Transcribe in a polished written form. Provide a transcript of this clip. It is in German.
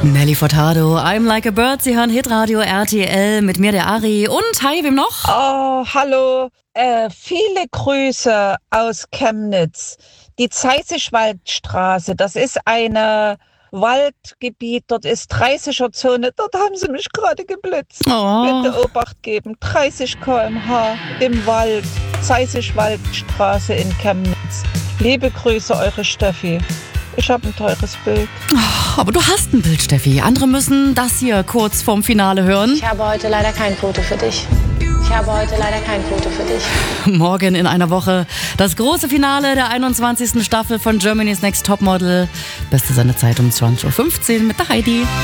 Nelly Furtado, I'm Like a Bird. Sie hören Hitradio RTL mit mir, der Ari. Und hi, wem noch? Oh, hallo. Viele Grüße aus Chemnitz. Die Zeisischwaldstraße, das ist eine Waldgebiet, dort ist 30er-Zone, dort haben sie mich gerade geblitzt. Oh. Bitte Obacht geben, 30 km/h im Wald, Zeisischwaldstraße in Chemnitz. Liebe Grüße, eure Steffi. Ich habe ein teures Bild. Oh, aber du hast ein Bild, Steffi. Andere müssen das hier kurz vorm Finale hören. Ich habe heute leider kein Foto für dich. Morgen in einer Woche das große Finale der 21. Staffel von Germany's Next Topmodel. Beste Sendezeit um 20.15 Uhr mit der Heidi.